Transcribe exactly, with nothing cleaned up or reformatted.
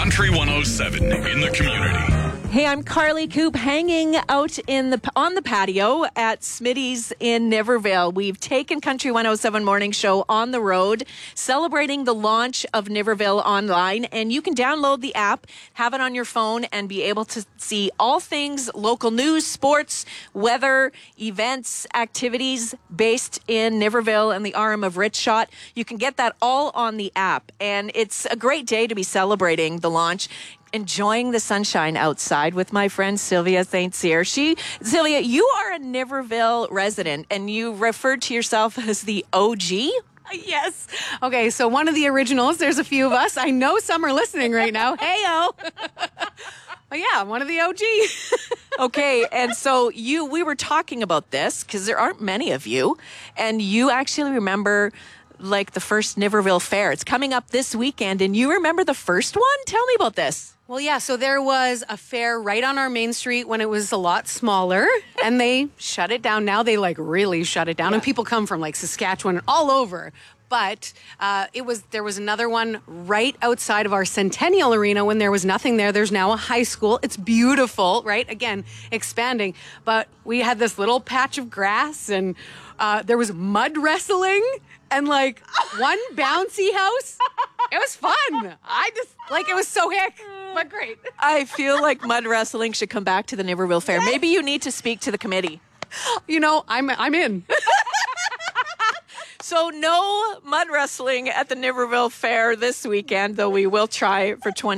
Country one oh seven in the community. Hey, I'm Carly Coop, hanging out in the on the patio at Smitty's in Niverville. We've taken Country one oh seven Morning Show on the road, celebrating the launch of Niverville Online, and you can download the app, have it on your phone, and be able to see all things local news, sports, weather, events, activities based in Niverville and the R M of Richshot. You can get that all on the app, and it's a great day to be celebrating the launch. Enjoying the sunshine outside with my friend Sylvia Saint Cyr. She, Sylvia, you are a Niverville resident, and you referred to yourself as the O G? Yes. Okay, so one of the originals. There's a few of us. I know some are listening right now. Hey-o. But yeah, one of the O G. Okay, and so you, we were talking about this because there aren't many of you, and you actually remember like the first Niverville Fair. It's coming up this weekend, and you remember the first one? Tell me about this. Well, yeah, so there was a fair right on our main street when it was a lot smaller, and they shut it down. Now they like really shut it down, Yeah. and people come from like Saskatchewan and all over. But uh, it was there was another one right outside of our Centennial Arena when there was nothing there. There's now a high school. It's beautiful, right? Again, expanding. But we had this little patch of grass, and uh, there was mud wrestling and like one bouncy house. It was fun. I just, like, it was so hick, but great. I feel like mud wrestling should come back to the Niverville Fair. Yes. Maybe you need to speak to the committee. You know, I'm I'm in. So no mud wrestling at the Niverville Fair this weekend, though we will try for twenty